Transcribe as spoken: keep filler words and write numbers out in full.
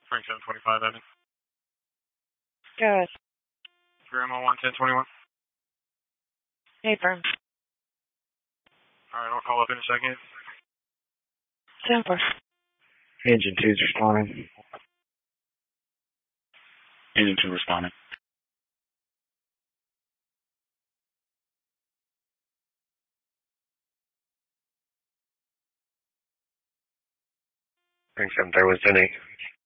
Frank seven twenty-five, Evan. Good. Grandma one ten twenty-one. Hey, Vern. Alright, I'll call up in a second. Super. Engine two's responding. Engine two responding. Frank seven thirty-one, ten eight.